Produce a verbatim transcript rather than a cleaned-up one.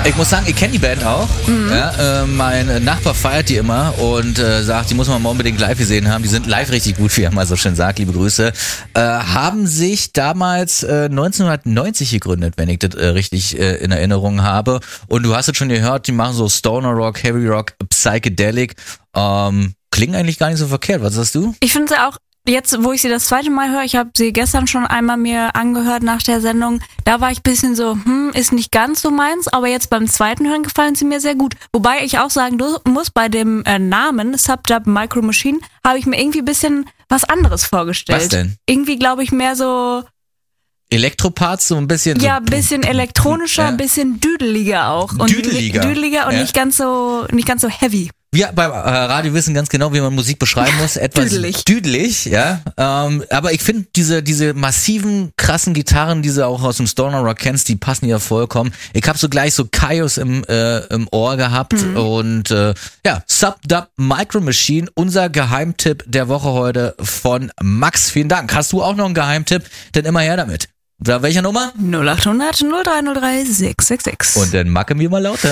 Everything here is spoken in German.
Ich muss sagen, ich kenne die Band auch. Mhm. Ja, äh, mein Nachbar feiert die immer und äh, sagt, die muss man mal unbedingt live gesehen haben. Die sind live richtig gut, wie er mal so schön sagt. Liebe Grüße. Äh, haben sich damals äh, neunzehnhundertneunzig gegründet, wenn ich das äh, richtig äh, in Erinnerung habe. Und du hast es schon gehört, die machen so Stoner Rock, Heavy Rock, Psychedelic. Ähm, klingen eigentlich gar nicht so verkehrt. Was sagst du? Ich finde sie auch. Jetzt, wo ich sie das zweite Mal höre, ich habe sie gestern schon einmal mir angehört nach der Sendung, da war ich ein bisschen so, hm, ist nicht ganz so meins, aber jetzt beim zweiten Hören gefallen sie mir sehr gut. Wobei ich auch sagen muss, bei dem äh, Namen Subdub Micro Machine habe ich mir irgendwie ein bisschen was anderes vorgestellt. Was denn? Irgendwie glaube ich mehr so... Elektroparts, so ein bisschen... Ja, ein so, bisschen elektronischer, ein ja. bisschen düdeliger auch. Und düdeliger. Düdeliger und ja. nicht ganz so nicht ganz so heavy. Wir beim äh, Radio wissen ganz genau, wie man Musik beschreiben muss. Etwas düdelig. düdelig, ja. Ähm, aber ich finde diese diese massiven, krassen Gitarren, die du auch aus dem Stoner Rock kennst, die passen ja vollkommen. Ich habe so gleich so Kaios im äh, im Ohr gehabt mhm. und äh, ja, Subdub Micro Machine, unser Geheimtipp der Woche heute von Max. Vielen Dank. Hast du auch noch einen Geheimtipp? Dann immer her damit. Welcher Nummer? null acht hundert null drei null drei sechs sechs sechs. Und dann machen wir mal lauter.